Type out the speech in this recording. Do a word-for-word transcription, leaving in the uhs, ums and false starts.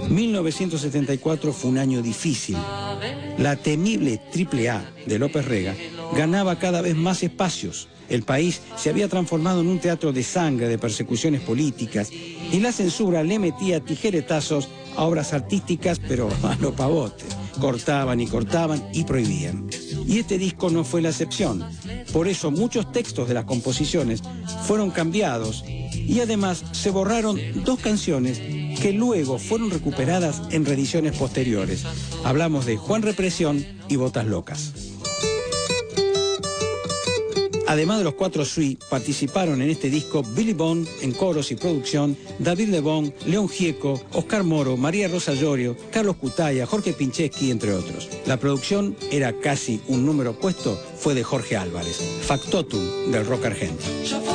mil novecientos setenta y cuatro fue un año difícil. La temible triple A de López Rega ganaba cada vez más espacios. El país se había transformado en un teatro de sangre, de persecuciones políticas, y la censura le metía tijeretazos a obras artísticas, pero a lo pavote. Cortaban y cortaban y prohibían. Y este disco no fue la excepción. Por eso muchos textos de las composiciones fueron cambiados y además se borraron dos canciones que luego fueron recuperadas en reediciones posteriores. Hablamos de Juan Represión y Botas Locas. Además de los cuatro Sui, participaron en este disco Billy Bond en coros y producción, David Lebón, León Gieco, Oscar Moro, María Rosa Llorio, Carlos Cutaya, Jorge Pincheski, entre otros. La producción era casi un número puesto, fue de Jorge Álvarez, factotum del rock argentino.